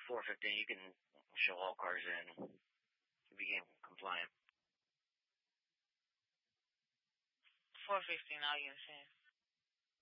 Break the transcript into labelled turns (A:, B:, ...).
A: 415, you can show all cars in. You became compliant.
B: 415, all you saying.